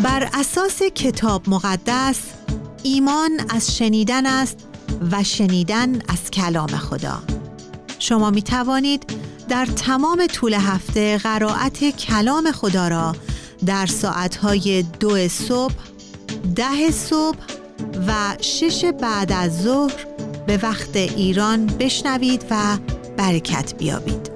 بر اساس کتاب مقدس ایمان از شنیدن است و شنیدن از کلام خدا. شما می توانید در تمام طول هفته قرائت کلام خدا را در ساعتهای 2 صبح، 10 صبح و 6 بعد از ظهر به وقت ایران بشنوید و برکت بیابید.